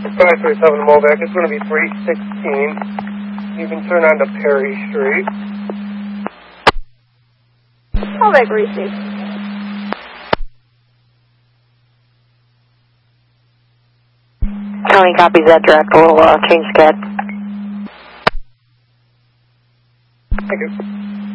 537 Molbeck, it's going to be 316. You can turn on to Perry Street. Molbeck received. County copies that draft. We'll change the CAD. Thank you.